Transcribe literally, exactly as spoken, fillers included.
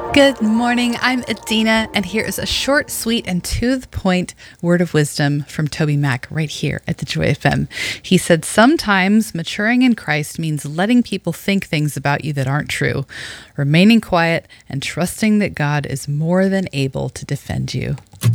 Good morning. I'm Adina, and here is a short, sweet, and to the point word of wisdom from Toby Mack right here at the Joy F M. He said, sometimes maturing in Christ means letting people think things about you that aren't true, remaining quiet, and trusting that God is more than able to defend you.